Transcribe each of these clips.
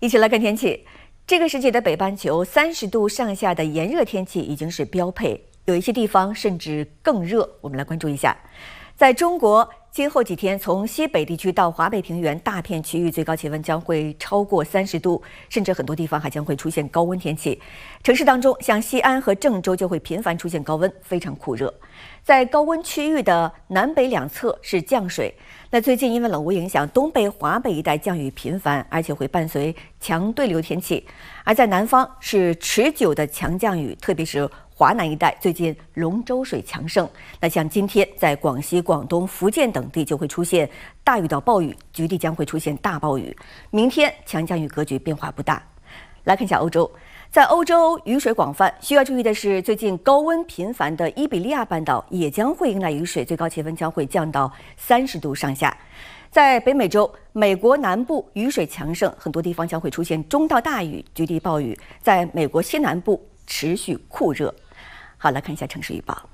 一起来看天气。这个世界的北半球30度上下的炎热天气已经是标配，有一些地方甚至更热。我们来关注一下，在中国今后几天，从西北地区到华北平原，大片区域最高气温将会超过30度，甚至很多地方还将会出现高温天气。城市当中，像西安和郑州就会频繁出现高温，非常酷热。在高温区域的南北两侧是降水。那最近因为冷雾影响，东北、华北一带降雨频繁，而且会伴随强对流天气。而在南方是持久的强降雨，特别是华南一带，最近龙舟水强盛。那像今天在广西、广东、福建等地就会出现大雨到暴雨，局地将会出现大暴雨。明天强降雨格局变化不大。来看一下欧洲。在欧洲雨水广泛，需要注意的是，最近高温频繁的伊比利亚半岛也将会迎来雨水，最高气温将会降到30度上下。在北美洲，美国南部雨水强盛，很多地方将会出现中到大雨，局地暴雨。在美国西南部持续酷热。好，来看一下城市预报。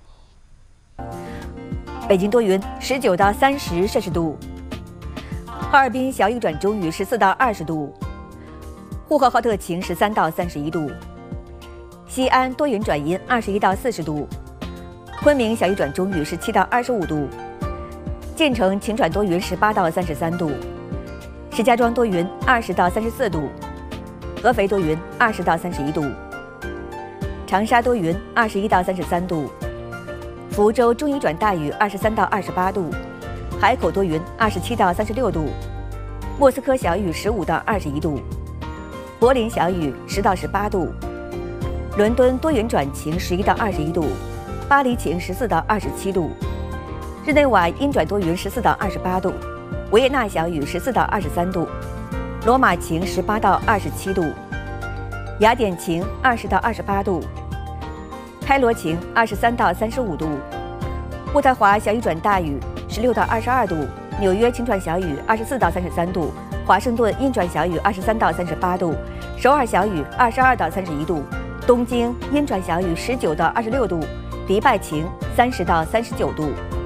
北京多云，19到30摄氏度；哈尔滨小雨转中雨，14到20度。呼和浩特晴13到31度，西安多云转阴21到40度，昆明小雨转中雨17到25度，晋城晴转多云18到33度，石家庄多云20到34度，合肥多云20到31度，长沙多云21到33度，福州中雨转大雨23到28度，海口多云27到36度，莫斯科小雨15到21度。柏林小雨10到18度，伦敦多云转晴11到21度，巴黎晴14到27度，日内瓦阴转多云14到28度，维也纳小雨14到23度，罗马晴18到27度，雅典晴20到28度，开罗晴23到35度，渥太华小雨转大雨16到22度，纽约晴转小雨24到33度。华盛顿阴转小雨23到38度，首尔小雨22到31度，东京阴转小雨19到26度，迪拜晴30到39度。